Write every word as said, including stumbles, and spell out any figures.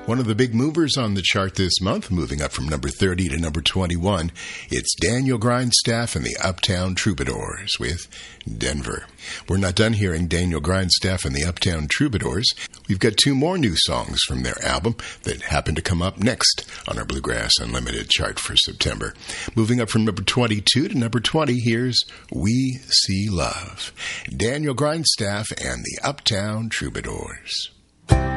One of the big movers on the chart this month, moving up from number thirty to number twenty-one, it's Daniel Grindstaff and the Uptown Troubadours with Denver. We're not done hearing Daniel Grindstaff and the Uptown Troubadours. We've got two more new songs from their album that happen to come up next on our Bluegrass Unlimited chart for September. Moving up from number twenty-two to number twenty, here's We See Love. Daniel Grindstaff and the Uptown Troubadours.